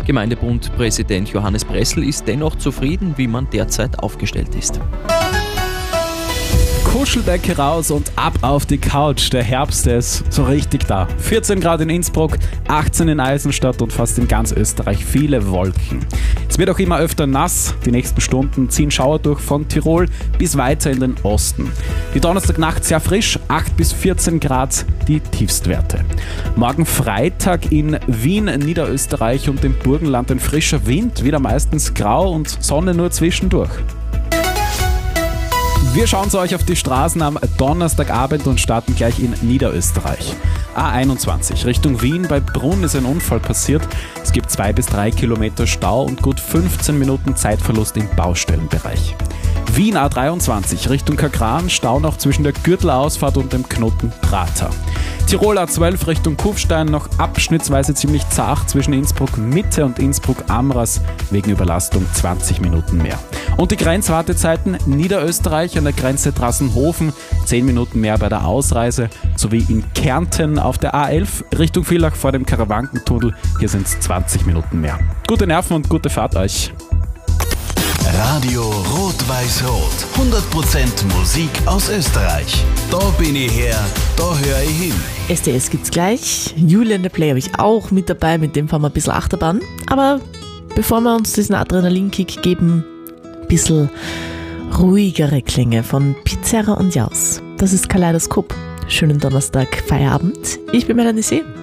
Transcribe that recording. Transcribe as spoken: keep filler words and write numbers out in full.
Gemeindebundpräsident Johannes Bressel ist dennoch zufrieden, wie man derzeit aufgestellt ist. Kuscheldecke raus und ab auf die Couch. Der Herbst, der ist so richtig da. vierzehn Grad in Innsbruck, achtzehn in Eisenstadt und fast in ganz Österreich viele Wolken. Es wird auch immer öfter nass. Die nächsten Stunden ziehen Schauer durch von Tirol bis weiter in den Osten. Die Donnerstagnacht sehr frisch, acht bis vierzehn Grad die Tiefstwerte. Morgen Freitag in Wien, Niederösterreich und im Burgenland ein frischer Wind, wieder meistens grau und Sonne nur zwischendurch. Wir schauen zu euch auf die Straßen am Donnerstagabend und starten gleich in Niederösterreich. A einundzwanzig Richtung Wien, bei Brunn ist ein Unfall passiert. Es gibt zwei bis drei Kilometer Stau und gut fünfzehn Minuten Zeitverlust im Baustellenbereich. Wien A dreiundzwanzig Richtung Kagran, Stau noch zwischen der Gürtelausfahrt und dem Knoten Prater. Tirol A zwölf Richtung Kufstein, noch abschnittsweise ziemlich zart zwischen Innsbruck Mitte und Innsbruck Amras, wegen Überlastung zwanzig Minuten mehr. Und die Grenzwartezeiten: Niederösterreich an der Grenze Drassenhofen, zehn Minuten mehr bei der Ausreise, sowie in Kärnten auf der A elf Richtung Villach vor dem Karawankentunnel, hier sind es zwanzig Minuten mehr. Gute Nerven und gute Fahrt euch! Radio Rot-Weiß-Rot. hundert Prozent Musik aus Österreich. Da bin ich her, da höre ich hin. S D S gibt's gleich. Julian the Play habe ich auch mit dabei, mit dem fahren wir ein bisschen Achterbahn. Aber bevor wir uns diesen Adrenalinkick geben, ein bisschen ruhigere Klänge von Pizarra und Jaus. Das ist Kaleidoskop. Schönen Donnerstag, Feierabend. Ich bin Melanie See.